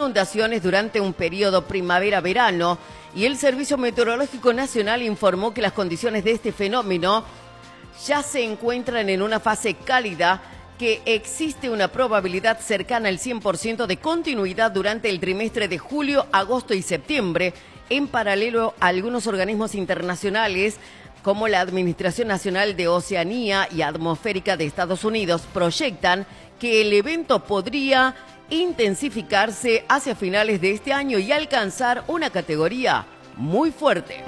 inundaciones durante un periodo primavera-verano y el Servicio Meteorológico Nacional informó que las condiciones de este fenómeno ya se encuentran en una fase cálida, que existe una probabilidad cercana al 100% de continuidad durante el trimestre de julio, agosto y septiembre. En paralelo, algunos organismos internacionales, como la Administración Nacional de Oceanía y Atmosférica de Estados Unidos, proyectan que el evento podría intensificarse hacia finales de este año y alcanzar una categoría muy fuerte.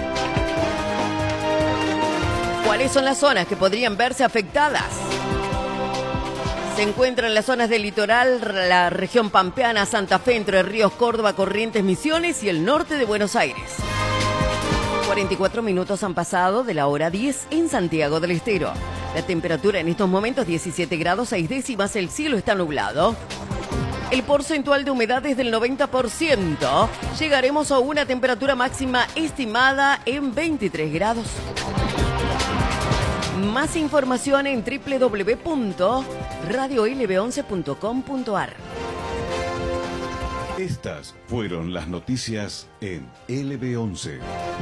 ¿Cuáles son las zonas que podrían verse afectadas? Se encuentran las zonas del litoral, la región pampeana, Santa Fe, Entre Ríos, Córdoba, Corrientes, Misiones y el norte de Buenos Aires. 44 minutos han pasado de la hora 10 en Santiago del Estero. La temperatura en estos momentos 17 grados 6 décimas, el cielo está nublado. El porcentual de humedad es del 90%. Llegaremos a una temperatura máxima estimada en 23 grados. Más información en www.radiolb11.com.ar. Estas fueron las noticias en LB11.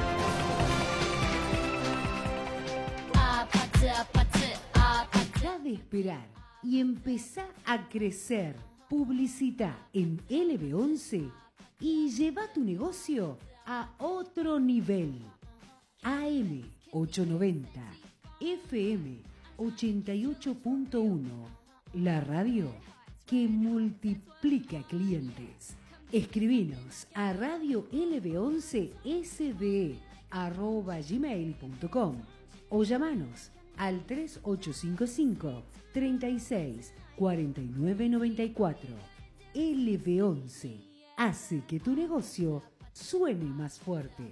Deja de esperar y empezá a crecer. Publicita en LB11 y lleva tu negocio a otro nivel. AM 890, FM 88.1, la radio que multiplica clientes. Escribinos a radiolb11sde@gmail.com o llamanos al 3855 36 49 94. LB11 hace que tu negocio suene más fuerte.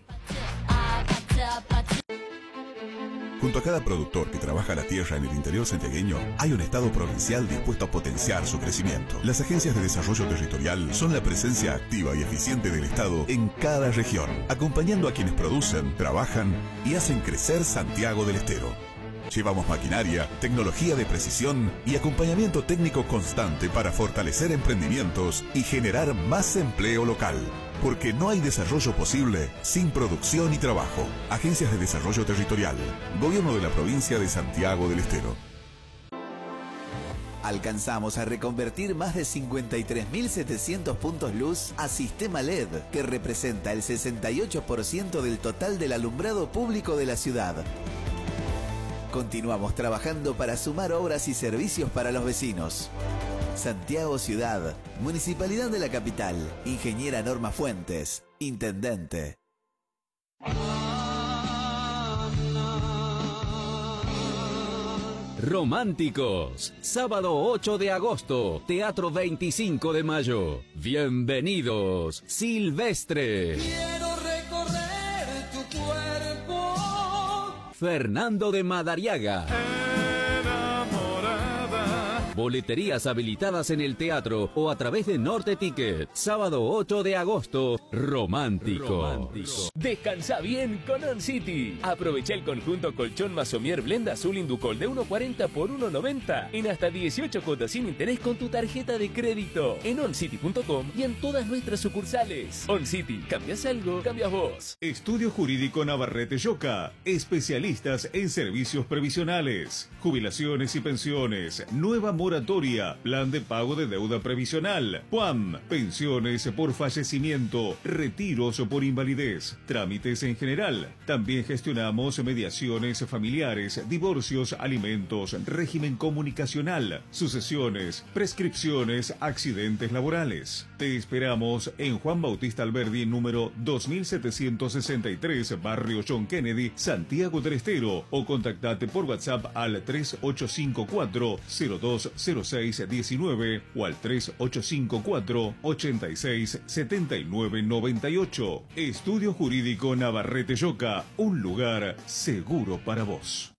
Junto a cada productor que trabaja la tierra en el interior santiagueño, hay un Estado provincial dispuesto a potenciar su crecimiento. Las agencias de desarrollo territorial son la presencia activa y eficiente del Estado en cada región, acompañando a quienes producen, trabajan y hacen crecer Santiago del Estero. Llevamos maquinaria, tecnología de precisión y acompañamiento técnico constante para fortalecer emprendimientos y generar más empleo local. Porque no hay desarrollo posible sin producción y trabajo. Agencias de Desarrollo Territorial. Gobierno de la provincia de Santiago del Estero. Alcanzamos a reconvertir más de 53.700 puntos luz a sistema LED, que representa el 68% del total del alumbrado público de la ciudad. Continuamos trabajando para sumar obras y servicios para los vecinos. Santiago Ciudad, Municipalidad de la Capital, Ingeniera Norma Fuentes, Intendente. Románticos, sábado 8 de agosto, Teatro 25 de Mayo. Bienvenidos, Silvestre. Quiero recorrer tu cuerpo. Fernando de Madariaga. Boleterías habilitadas en el teatro o a través de Norte Ticket. Sábado 8 de agosto, Románticos. Descansa bien con On City. Aprovecha el conjunto colchón Masomier Blend Azul Inducol de 1.40 por 1.90 en hasta 18 cuotas sin interés con tu tarjeta de crédito en oncity.com y en todas nuestras sucursales. On City, ¿cambias algo? Cambias vos. Estudio Jurídico Navarrete Yoca. Especialistas en servicios previsionales, jubilaciones y pensiones, nueva moratoria, plan de pago de deuda previsional, PUAM, pensiones por fallecimiento, retiros por invalidez, trámites en general. También gestionamos mediaciones familiares, divorcios, alimentos, régimen comunicacional, sucesiones, prescripciones, accidentes laborales. Te esperamos en Juan Bautista Alberdi, número 2763, barrio John Kennedy, Santiago del Estero, o contactate por WhatsApp al 3854-020619 o al 3854-867998. Estudio Jurídico Navarrete Yoca, un lugar seguro para vos.